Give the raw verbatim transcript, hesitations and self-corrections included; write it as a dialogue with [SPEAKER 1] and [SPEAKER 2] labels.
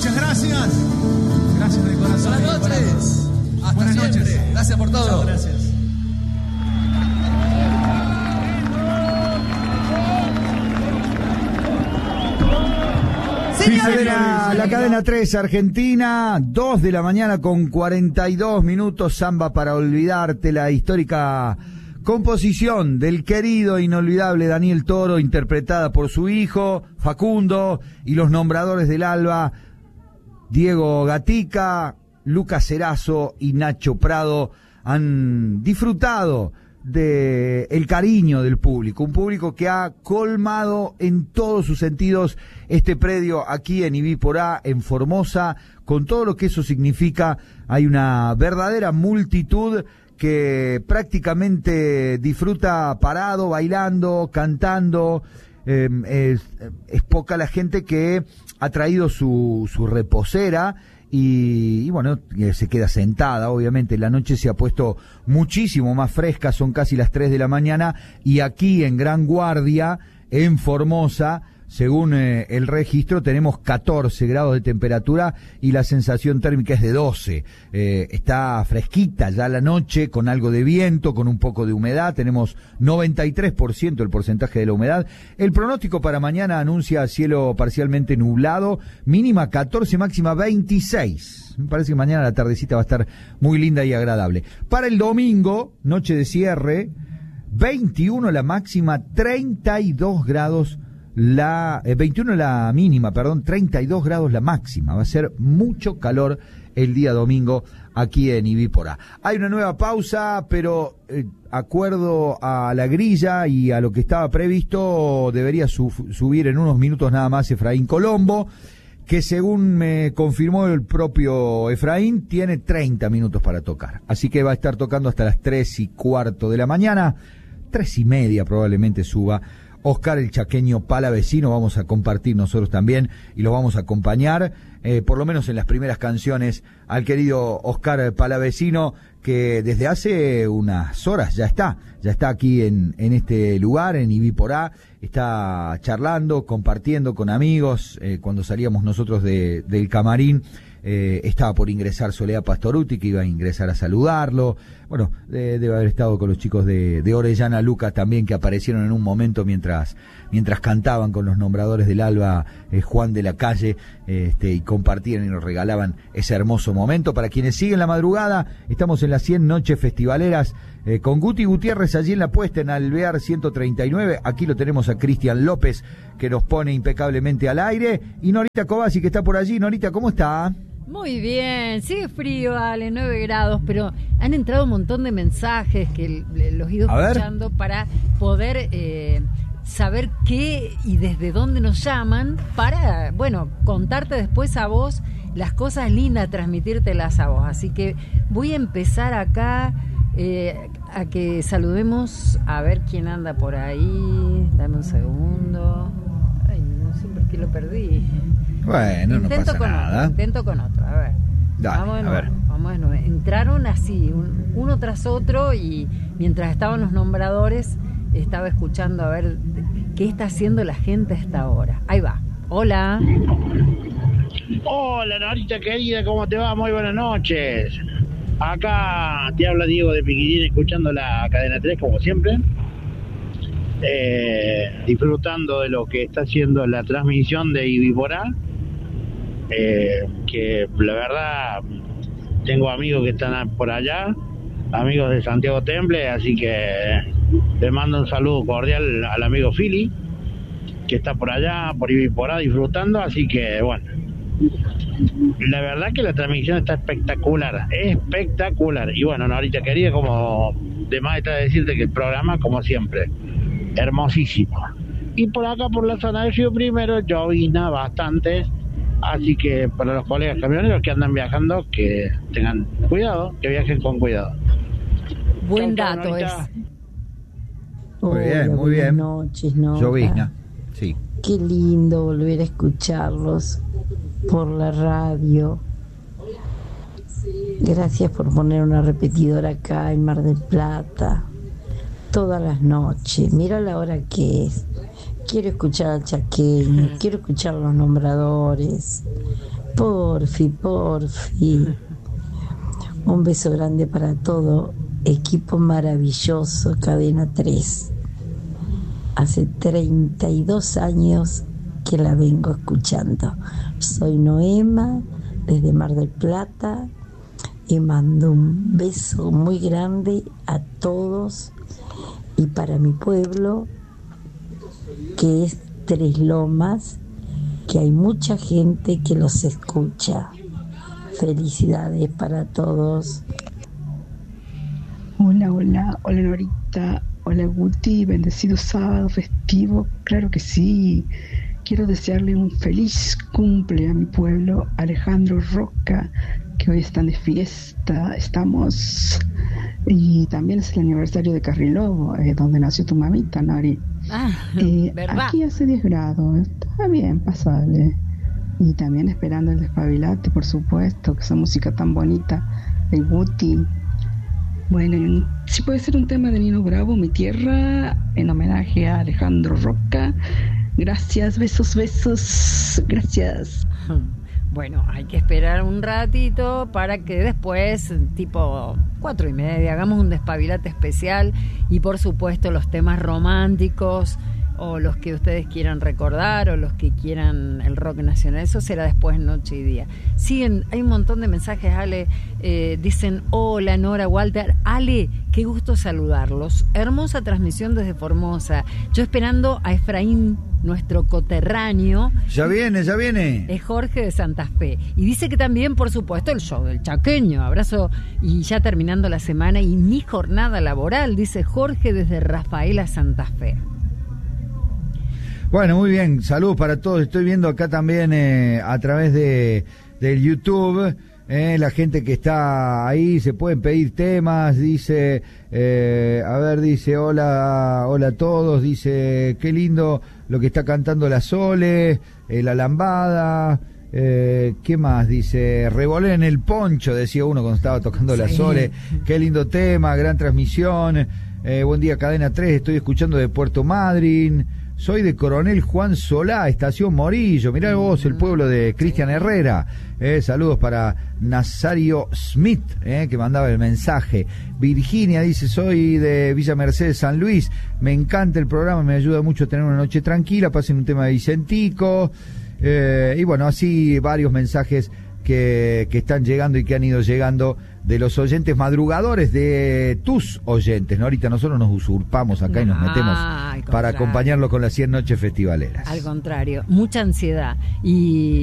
[SPEAKER 1] Muchas gracias. Gracias de corazón.
[SPEAKER 2] Buenas noches. Hasta
[SPEAKER 1] Buenas
[SPEAKER 2] siempre.
[SPEAKER 1] noches.
[SPEAKER 2] Gracias por todo.
[SPEAKER 1] Chao, gracias.
[SPEAKER 3] Sí, cadena, la cadena tres Argentina, dos de la mañana con cuarenta y dos minutos, Samba para olvidarte, la histórica composición del querido e inolvidable Daniel Toro, interpretada por su hijo Facundo y los nombradores del Alba, Diego Gatica, Lucas Cerazo y Nacho Prado. Han disfrutado de el cariño del público, un público que ha colmado en todos sus sentidos este predio aquí en Ibiporá, en Formosa, con todo lo que eso significa. Hay una verdadera multitud que prácticamente disfruta parado, bailando, cantando. Eh, es, es poca la gente que ha traído su, su reposera y, y bueno, se queda sentada. Obviamente la noche se ha puesto muchísimo más fresca, son casi las tres de la mañana y aquí en Gran Guardia, en Formosa, según eh, el registro, tenemos catorce grados de temperatura y la sensación térmica es de doce. Eh, está fresquita ya la noche, con algo de viento, con un poco de humedad. Tenemos noventa y tres por ciento el porcentaje de la humedad. El pronóstico para mañana anuncia cielo parcialmente nublado, mínima catorce, máxima veintiséis. Me parece que mañana la tardecita va a estar muy linda y agradable. Para el domingo, noche de cierre, veintiuno la máxima, treinta y dos grados la eh, veintiuno la mínima, perdón, treinta y dos grados la máxima. Va a ser mucho calor el día domingo aquí en Ibiporá. Hay una nueva pausa, pero eh, acuerdo a la grilla y a lo que estaba previsto, debería su, subir en unos minutos nada más Efraín Colombo, que según me confirmó el propio Efraín, tiene treinta minutos para tocar. Así que va a estar tocando hasta las tres y cuarto de la mañana, tres y media probablemente suba Oscar el Chaqueño Palavecino. Vamos a compartir nosotros también y lo vamos a acompañar, eh, por lo menos en las primeras canciones, al querido Oscar Palavecino, que desde hace unas horas ya está, ya está aquí en, en este lugar, en Ibiporá, está charlando, compartiendo con amigos. Eh, cuando salíamos nosotros de, del camarín, Eh, estaba por ingresar Soledad Pastoruti, que iba a ingresar a saludarlo. Bueno, de, debe haber estado con los chicos de, de Orellana Lucas también, que aparecieron en un momento mientras mientras cantaban con los nombradores del Alba, eh, Juan de la Calle, eh, este, y compartían y nos regalaban ese hermoso momento. Para quienes siguen la madrugada, estamos en las cien noches festivaleras eh, con Guti Gutiérrez allí en la puesta en Alvear ciento treinta y nueve. Aquí lo tenemos a Cristian López, que nos pone impecablemente al aire, y Norita Cobasi, que está por allí. Norita, ¿cómo está?
[SPEAKER 4] Muy bien, sigue frío, Ale, nueve grados, pero han entrado un montón de mensajes que los he ido escuchando para poder eh, saber qué y desde dónde nos llaman, para, bueno, contarte después a vos las cosas lindas, transmitírtelas a vos. Así que voy a empezar acá eh, a que saludemos, a ver quién anda por ahí. Dame un segundo. Ay, no sé por qué lo perdí.
[SPEAKER 3] Bueno, intento no pasa
[SPEAKER 4] con
[SPEAKER 3] nada.
[SPEAKER 4] Otro, intento con otro, a ver.
[SPEAKER 3] Dale,
[SPEAKER 4] vamos de nuevo,
[SPEAKER 3] a ver.
[SPEAKER 4] vamos de nuevo. Entraron así, un, uno tras otro, y mientras estaban los nombradores, estaba escuchando a ver qué está haciendo la gente a esta hora. Ahí va. Hola.
[SPEAKER 5] Hola, Norita querida, ¿cómo te va? Muy buenas noches. Acá te habla Diego de Piquillín, escuchando la cadena tres como siempre. Eh, disfrutando de lo que está haciendo la transmisión de Ibiporá, eh, que la verdad tengo amigos que están por allá, amigos de Santiago Temple, así que le mando un saludo cordial al amigo Philly, que está por allá, por Ibiporá, disfrutando. Así que bueno, la verdad que la transmisión está espectacular, espectacular. Y bueno, Norita querida, como de más está decirte que el programa, como siempre, hermosísimo. Y por acá, por la zona de Río Primero, llovina bastante. Así que para los colegas camioneros que andan viajando, que tengan cuidado, que viajen con cuidado.
[SPEAKER 4] Buen
[SPEAKER 5] Chau,
[SPEAKER 4] dato
[SPEAKER 5] chau,
[SPEAKER 4] es.
[SPEAKER 3] Muy bien,
[SPEAKER 6] Hola,
[SPEAKER 3] muy bien.
[SPEAKER 6] Buenas noches, Nora.
[SPEAKER 3] Llovizna, sí.
[SPEAKER 6] Qué lindo volver a escucharlos por la radio. Gracias por poner una repetidora acá en Mar del Plata todas las noches. Mira la hora que es. quiero escuchar al chaqueño, quiero escuchar los nombradores. Porfi, porfi. Un beso grande para todo. Equipo maravilloso, Cadena tres. Hace treinta y dos años que la vengo escuchando. Soy Noema, desde Mar del Plata, y mando un beso muy grande a todos y para mi pueblo, que es Tres Lomas, que hay mucha gente que los escucha. Felicidades para todos.
[SPEAKER 7] Hola, hola, hola Norita, hola Guti, bendecido sábado festivo, claro que sí. Quiero desearle un feliz cumple a mi pueblo, Alejandro Roca, que hoy están de fiesta, estamos, y también es el aniversario de Carrilobo, eh, donde nació tu mamita, Nori.
[SPEAKER 4] Ah,
[SPEAKER 7] eh,
[SPEAKER 4] ¿verdad?
[SPEAKER 7] Aquí hace diez grados, está bien, pasable. Y también esperando el Despabilate, por supuesto, que esa música tan bonita de Guti. Bueno, si puede ser un tema de Nino Bravo, Mi Tierra, en homenaje a Alejandro Roca. Gracias, besos, besos, gracias.
[SPEAKER 4] Bueno, hay que esperar un ratito para que después, tipo cuatro y media, hagamos un Despabilate especial y por supuesto los temas románticos o los que ustedes quieran recordar o los que quieran el rock nacional, eso será después noche y día. Siguen, hay un montón de mensajes, Ale, eh, dicen, hola Nora, Walter, Ale, qué gusto saludarlos, hermosa transmisión desde Formosa, yo esperando a Efraín, nuestro coterráneo.
[SPEAKER 3] Ya viene, ya viene.
[SPEAKER 4] Es Jorge de Santa Fe. Y dice que también, por supuesto, el show del chaqueño. Abrazo y ya terminando la semana y mi jornada laboral, dice Jorge desde Rafaela, Santa Fe.
[SPEAKER 3] Bueno, muy bien, saludos para todos. Estoy viendo acá también eh, a través de del YouTube, eh, la gente que está ahí, se pueden pedir temas, dice, eh, a ver, dice, hola, hola a todos, dice, qué lindo lo que está cantando la Sole, eh, la Lambada, eh, ¿qué más? Dice, revolé en el poncho, decía uno cuando estaba tocando la
[SPEAKER 4] Sí.
[SPEAKER 3] Sole, qué lindo tema, gran transmisión, eh, buen día Cadena tres, estoy escuchando de Puerto Madryn. Soy de Coronel Juan Solá, Estación Morillo. Mirá vos, el pueblo de Cristian Herrera. Eh, saludos para Nazario Smith, eh, que mandaba el mensaje. Virginia dice, soy de Villa Mercedes, San Luis. Me encanta el programa, me ayuda mucho a tener una noche tranquila. Pasen un tema de Vicentico. Eh, y bueno, así varios mensajes que, que están llegando y que han ido llegando de los oyentes madrugadores, de tus oyentes, ¿no? Ahorita nosotros nos usurpamos acá y nos
[SPEAKER 4] No,
[SPEAKER 3] metemos
[SPEAKER 4] al
[SPEAKER 3] para
[SPEAKER 4] contrario.
[SPEAKER 3] acompañarlos con las cien noches festivaleras.
[SPEAKER 4] Al contrario, mucha ansiedad y